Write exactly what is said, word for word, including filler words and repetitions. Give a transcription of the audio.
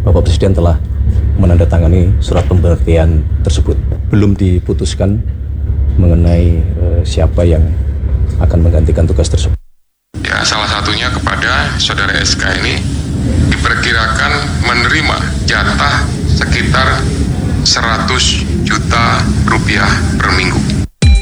Bapak Presiden telah menandatangani surat pemberhentian tersebut. Belum diputuskan mengenai uh, siapa yang akan menggantikan tugas tersebut. Ya, salah satunya kepada saudara S K ini diperkirakan menerima jatah sekitar seratus juta rupiah per minggu.